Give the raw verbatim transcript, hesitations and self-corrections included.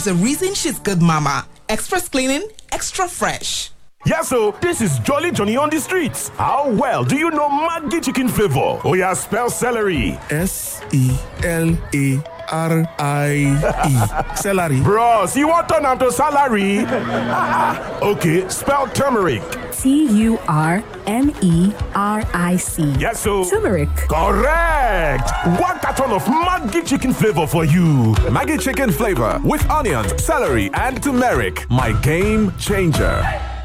the reason she's good mama. Express cleaning, extra fresh. Yes, so this is Jolly Johnny on the streets. How well do you know Maggi chicken flavor? Oh yeah, spell celery. S E L A R I E. Celery. Bros, you want turn am to salary? Okay, spell turmeric. T U R M E R I C. Yes, so. Turmeric. Correct. One carton of Maggi chicken flavor for you. Maggi chicken flavor with onions, celery, and turmeric. My game changer.